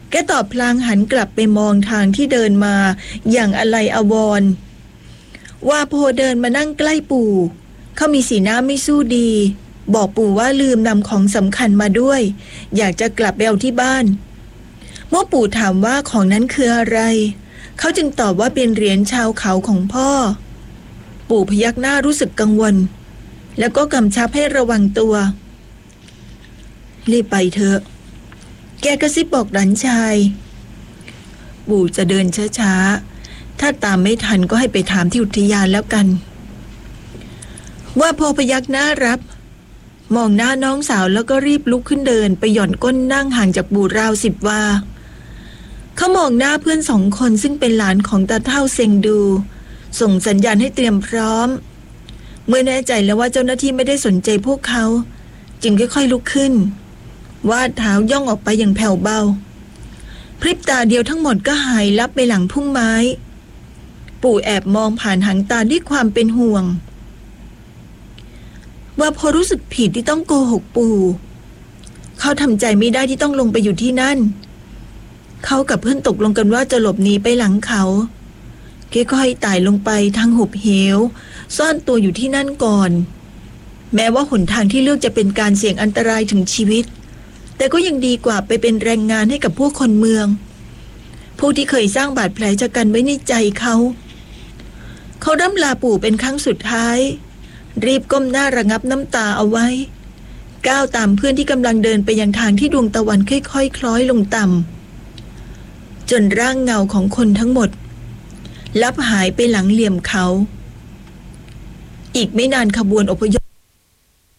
แกตอบพลางหันกลับไปมองทางที่เดินมาอย่างอาลัยอาวรณ์ว่าโพเดินมานั่งใกล้ปู่เขามีสีหน้าไม่สู้ดีบอกปู่ว่าลืมนำของสำคัญมาด้วยอยากจะกลับไปเอาที่บ้านเมื่อปู่ถามว่าของนั้นคืออะไรเขาจึงตอบว่าเป็นเหรียญชาวเขาของพ่อปู่พยักหน้ารู้สึกกังวลแล้วก็กำชับให้ระวังตัวรีบไปเถอะแกกระซิบบอกหลานชายปู่จะเดินช้าๆถ้าตามไม่ทันก็ให้ไปถามที่อุทยานแล้วกันว่าพอพยักหน้ารับมองหน้าน้องสาวแล้วก็รีบลุกขึ้นเดินไปหย่อนก้นนั่งห่างจากปู่ราว10 วาเขามองหน้าเพื่อน2 คนซึ่งเป็นหลานของตาเฒ่าเซ็งดูส่งสัญญาณให้เตรียมพร้อมเมื่อแน่ใจแล้วว่าเจ้าหน้าที่ไม่ได้สนใจพวกเขาจึงค่อยๆลุกขึ้นวาดเท้าย่องออกไปอย่างแผ่วเบาพริบตาเดียวทั้งหมดก็หายลับไปหลังพุ่มไม้ปู่แอบมองผ่านหางตาด้วยความเป็นห่วงว่าพอรู้สึกผิดที่ต้องโกหกปู่เขาทำใจไม่ได้ที่ต้องลงไปอยู่ที่นั่นเขากับเพื่อนตกลงกันว่าจะหลบหนีไปหลังเขาค่อยๆไต่ลงไปทางหุบเหวซ่อนตัวอยู่ที่นั่นก่อนแม้ว่าหนทางที่เลือกจะเป็นการเสี่ยงอันตรายถึงชีวิตแต่ก็ยังดีกว่าไปเป็นแรงงานให้กับพวกคนเมืองผู้ที่เคยสร้างบาดแผลชะกันไว้ในใจเขาร่ำลาปู่เป็นครั้งสุดท้ายรีบก้มหน้าระงับน้ำตาเอาไว้ก้าวตามเพื่อนที่กำลังเดินไปยังทางที่ดวงตะวันค่อยๆคล้อยลงต่ำจนร่างเงาของคนทั้งหมดลับหายไปหลังเหลี่ยมเขาอีกไม่นานขบวนอพยพ